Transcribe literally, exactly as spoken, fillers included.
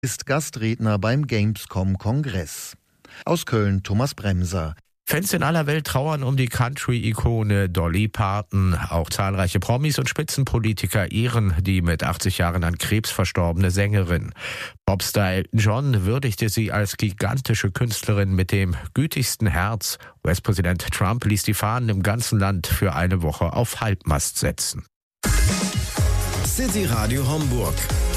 ist Gastredner beim Gamescom-Kongress. Aus Köln Thomas Bremser. Fans in aller Welt trauern um die Country-Ikone Dolly Parton. Auch zahlreiche Promis und Spitzenpolitiker ehren die mit achtzig Jahren an Krebs verstorbene Sängerin. Popstar Elton John würdigte sie als gigantische Künstlerin mit dem gütigsten Herz. U S-Präsident Trump ließ die Fahnen im ganzen Land für eine Woche auf Halbmast setzen. City Radio Homburg.